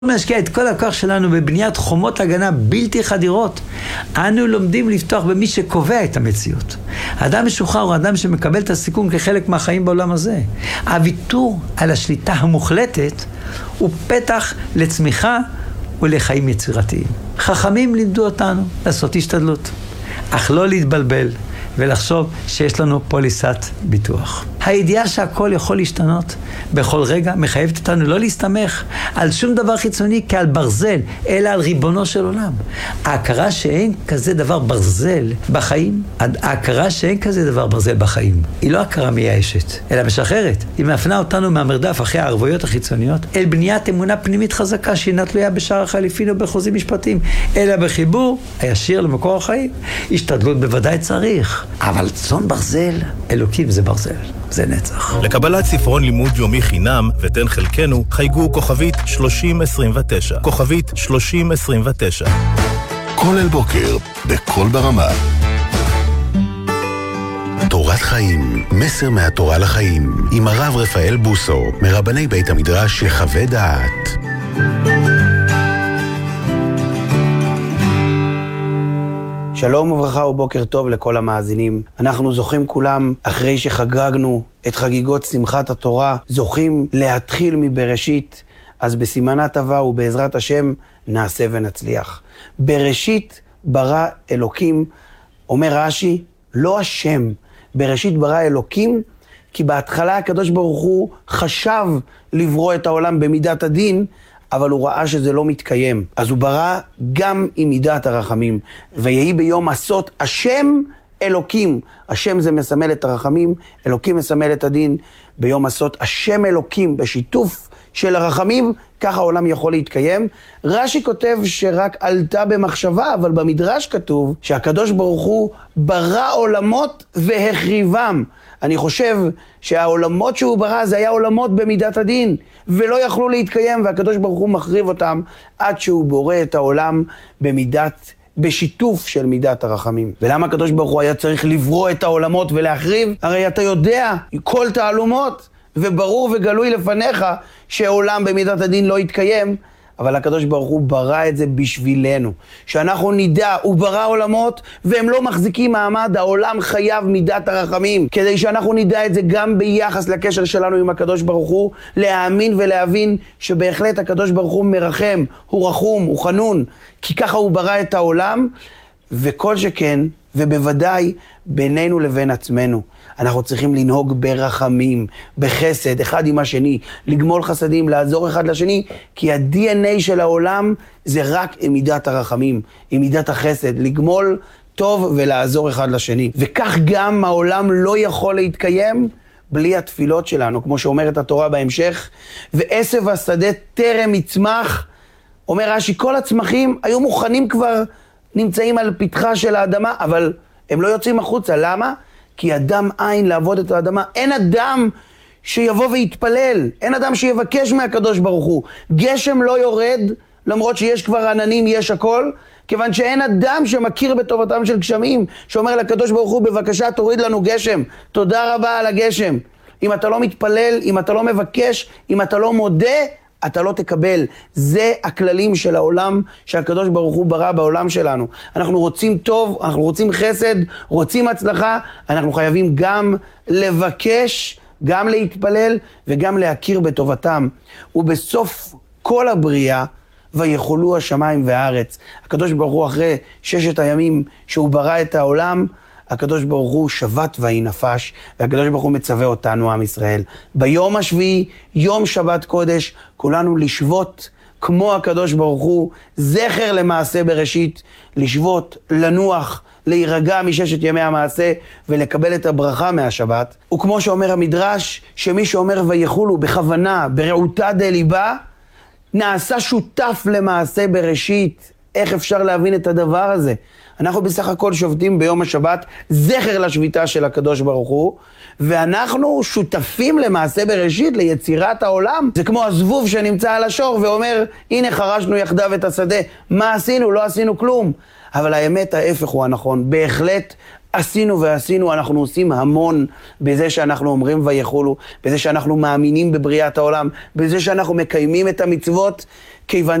משקיע את כל הכוח שלנו בבניית חומות הגנה בלתי חדירות. אנו לומדים לפתוח במי שקובע את המציאות. האדם משוחרר הוא אדם שמקבל את הסיכון כחלק מהחיים בעולם הזה. הוויתור על השליטה המוחלטת הוא פתח לצמיחה ולחיים יצירתיים. חכמים לימדו אותנו לעשות השתדלות, אך לא להתבלבל ולחשוב שיש לנו פוליסת ביטוח. הידיעה שהכל יכול להשתנות בכל רגע מחייבת אותנו לא להסתמך על שום דבר חיצוני כעל ברזל, אלא על ריבונו של עולם. ההכרה שאין כזה דבר ברזל בחיים, היא לא הכרה מייאשת, אלא משחררת. היא מפנה אותנו מהמרדף אחרי הערבויות החיצוניות אל בניית אמונה פנימית חזקה שאינה תלויה בשער החליפין או בחוזים משפטיים, אלא בחיבור הישיר למקור החיים. השתדלות בוודאי צריך, אבל צאן ברזל, אלוקים זה ברזל. זה נצח. לקבלת ספרון לימוד יומי חינם ותן חלקנו, חייגו כוכבית 3029. כוכבית 3029. כל אל בוקר, בכל ברמה. תורת חיים, מסר מהתורה לחיים, עם הרב רפאל בוסו, מרבני בית המדרש יחווה דעת. שלום וברכה ובוקר טוב לכל המאזינים. אנחנו זוכים כולם, אחרי שחגגנו את חגיגות שמחת התורה, זוכים להתחיל מבראשית, אז בסימנה טובה ובעזרת השם נעשה ונצליח. בראשית ברא אלוקים, אומר רש"י, לא השם, בראשית ברא אלוקים, כי בהתחלה הקדוש ברוך הוא חשב לברוא את העולם במידת הדין, אבל הוא ראה שזה לא מתקיים. אז הוא ברא גם עם מידת הרחמים. ויהי ביום עשות השם אלוקים. השם זה מסמל את הרחמים, אלוקים מסמל את הדין. ביום עשות השם אלוקים בשיתוף של הרחמים, ככה העולם יכול להתקיים. רש"י כותב שרק עלתה במחשבה, אבל במדרש כתוב שהקדוש ברוך הוא ברא עולמות והחריבם. אני חושב שהעולמות שהוא ברא זה היה עולמות במידת הדין, ולא יכלו להתקיים, והקדוש ברוך הוא מחריב אותם עד שהוא בורא את העולם בשיתוף של מידת הרחמים. ולמה הקדוש ברוך הוא היה צריך לברוא את העולמות ולהחריב? הרי אתה יודע, כל תעלומות, וברור וגלוי לפניך שעולם במידת הדין לא יתקיים, אבל הקדוש ברוך הוא ברא את זה בשבילנו. שאנחנו נדע, הוא ברא עולמות והם לא מחזיקים מעמד, העולם חייב מידת הרחמים. כדי שאנחנו נדע את זה גם ביחס לקשר שלנו עם הקדוש ברוך הוא, להאמין ולהבין שבהחלט הקדוש ברוך הוא מרחם, הוא רחום, הוא חנון, כי ככה הוא ברא את העולם, וכל שכן, ובוודאי בינינו לבין עצמנו. אנחנו צריכים לנהוג ברחמים, בחסד, אחד עם השני, לגמול חסדים, לעזור אחד לשני, כי ה-DNA של העולם זה רק עם מידת הרחמים, עם מידת החסד, לגמול טוב ולעזור אחד לשני. וכך גם העולם לא יכול להתקיים בלי התפילות שלנו, כמו שאומרת התורה בהמשך, ועשב השדה טרם יצמח, אומר רש"י, כל הצמחים היו מוכנים כבר, נמצאים על פתחה של האדמה, אבל הם לא יוצאים החוצה. למה? כי אדם אין לעבוד את האדמה. אין אדם שיבוא ויתפלל. אין אדם שיבקש מהקדוש ברוך הוא. גשם לא יורד, למרות שיש כבר עננים, יש הכל, כיוון שאין אדם שמכיר בטובתם של גשמים, שאומר לקדוש ברוך הוא, בבקשה תוריד לנו גשם. תודה רבה על הגשם. אם אתה לא מתפלל, אם אתה לא מבקש, אם אתה לא מודה, אתה לא תקבל. זה הכללים של העולם שהקדוש ברוך הוא ברא בעולם שלנו. אנחנו רוצים טוב, אנחנו רוצים חסד, רוצים הצלחה, אנחנו חייבים גם לבקש, גם להתפלל וגם להכיר בטובתם. ובסוף כל הבריאה, ויכולו השמיים והארץ. הקדוש ברוך הוא אחרי 6 הימים שהוא ברא את העולם, הקדוש ברוך הוא שבת ויהי נפש, והקדוש ברוך הוא מצווה אותנו, עם ישראל. ביום השביעי, יום שבת קודש, כולנו לשבות כמו הקדוש ברוך הוא, זכר למעשה בראשית, לשבות, לנוח, להירגע מ6 ימי המעשה, ולקבל את הברכה מהשבת. וכמו שאומר המדרש, שמי שאומר ויכולו בכוונה, ברעותה דליבה, נעשה שותף למעשה בראשית. איך אפשר להבין את הדבר הזה? אנחנו בסך הכל שובתים ביום השבת, זכר לשביתה של הקדוש ברוך הוא, ואנחנו שותפים למעשה בראשית, ליצירת העולם. זה כמו הזבוב שנמצא על השור ואומר, הנה חרשנו יחדיו את השדה. מה עשינו? לא עשינו כלום. אבל האמת ההפך הוא הנכון. בהחלט עשינו ועשינו, אנחנו עושים המון בזה שאנחנו אומרים ויכולו, בזה שאנחנו מאמינים בבריאת העולם, בזה שאנחנו מקיימים את המצוות, כיוון